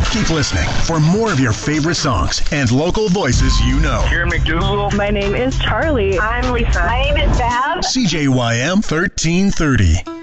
Keep listening for more of your favorite songs and local voices you know. Karen McDougal. My name is Charlie. I'm Lisa. My name is Bev. CJYM 1330.